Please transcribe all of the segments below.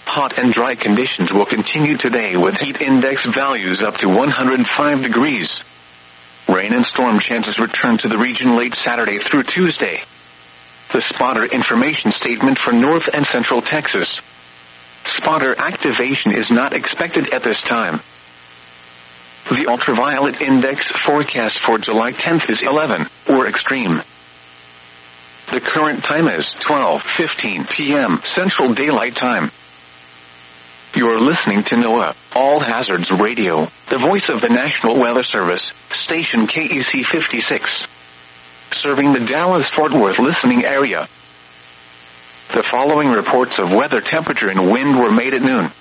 hot and dry conditions will continue today with heat index values up to 105 degrees. Rain and storm chances return to the region late Saturday through Tuesday. The spotter information statement for North and Central Texas. Spotter activation is not expected at this time. The ultraviolet index forecast for July 10th is 11, or extreme. The current time is 12:15 p.m. Central Daylight Time. You're listening to NOAA, All Hazards Radio, the voice of the National Weather Service, station KEC 56. Serving the Dallas-Fort Worth listening area. The following reports of weather, temperature, and wind were made at noon.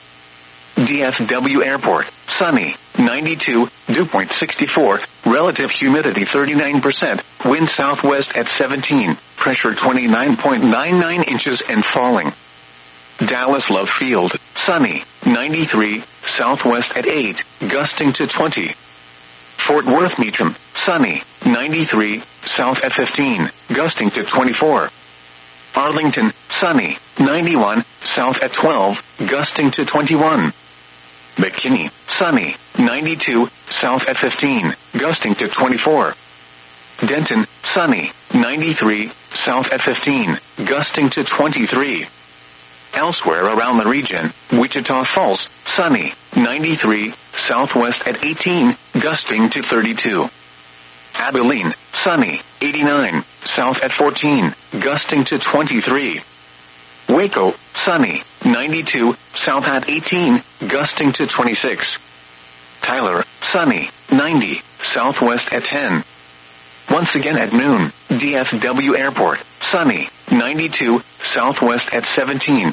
DFW Airport, sunny, 92, dew point 64, relative humidity 39%, wind southwest at 17, pressure 29.99 inches and falling. Dallas Love Field, sunny, 93, southwest at 8, gusting to 20. Fort Worth Meacham, sunny, 93, south at 15, gusting to 24. Arlington, sunny, 91, south at 12, gusting to 21. McKinney, sunny, 92, south at 15, gusting to 24. Denton, sunny, 93, south at 15, gusting to 23. Elsewhere around the region, Wichita Falls, sunny, 93, southwest at 18, gusting to 32. Abilene, sunny, 89, south at 14, gusting to 23. Waco, sunny, 92, south at 18, gusting to 26. Tyler, sunny, 90, southwest at 10. Once again at noon, DFW Airport, sunny, 92, southwest at 17.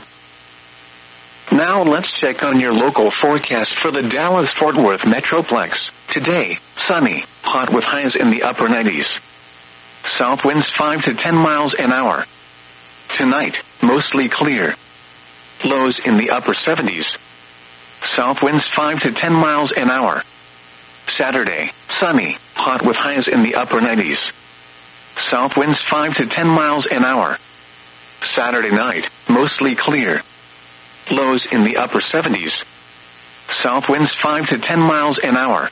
Now let's check on your local forecast for the Dallas-Fort Worth Metroplex. Today, sunny, hot with highs in the upper 90s. South winds 5 to 10 miles an hour. Tonight, mostly clear. Lows in the upper 70s. South winds 5 to 10 miles an hour. Saturday, sunny, hot with highs in the upper 90s. South winds 5 to 10 miles an hour. Saturday night, mostly clear. Lows in the upper 70s. South winds 5 to 10 miles an hour.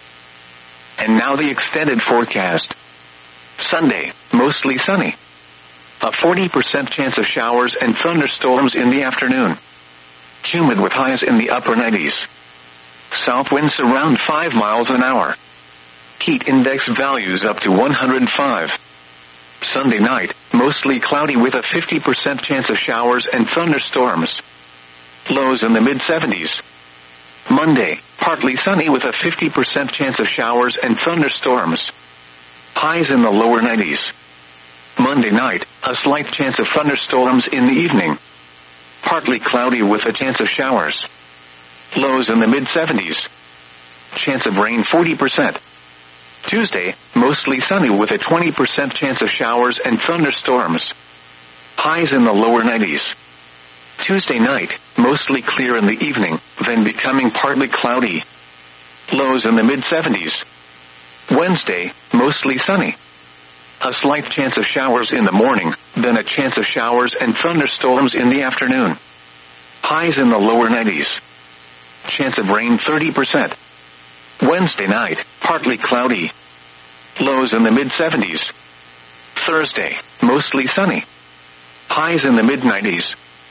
And now the extended forecast. Sunday, mostly sunny. A 40% chance of showers and thunderstorms in the afternoon. Humid with highs in the upper 90s. South winds around 5 miles an hour. Heat index values up to 105. Sunday night, mostly cloudy with a 50% chance of showers and thunderstorms. Lows in the mid-70s. Monday, partly sunny with a 50% chance of showers and thunderstorms. Highs in the lower 90s. Monday night, a slight chance of thunderstorms in the evening. Partly cloudy with a chance of showers. Lows in the mid-70s. Chance of rain 40%. Tuesday, mostly sunny with a 20% chance of showers and thunderstorms. Highs in the lower 90s. Tuesday night, mostly clear in the evening, then becoming partly cloudy. Lows in the mid-70s. Wednesday, mostly sunny. A slight chance of showers in the morning, then a chance of showers and thunderstorms in the afternoon. Highs in the lower 90s. Chance of rain 30%. Wednesday night, partly cloudy. Lows in the mid-70s. Thursday, mostly sunny. Highs in the mid-90s.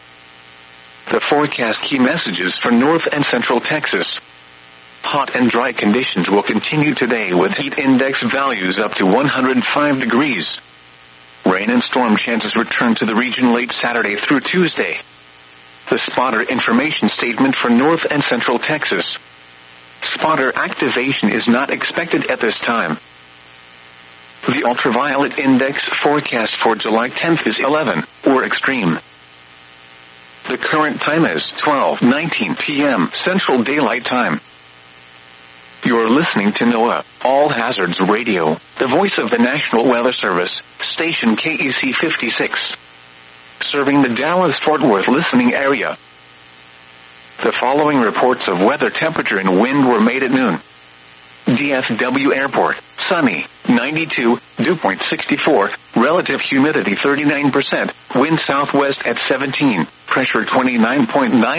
The forecast key messages for North and Central Texas. Hot and dry conditions will continue today with heat index values up to 105 degrees. Rain and storm chances return to the region late Saturday through Tuesday. The spotter information statement for North and Central Texas. Spotter activation is not expected at this time. The ultraviolet index forecast for July 10th is 11, or extreme. The current time is 12:19 p.m. Central Daylight Time. You're listening to NOAA, All Hazards Radio, the voice of the National Weather Service, station KEC 56. Serving the Dallas-Fort Worth listening area. The following reports of weather, temperature, and wind were made at noon. DFW Airport, sunny, 92, dew point 64, relative humidity 39%, wind southwest at 17, pressure 29.9.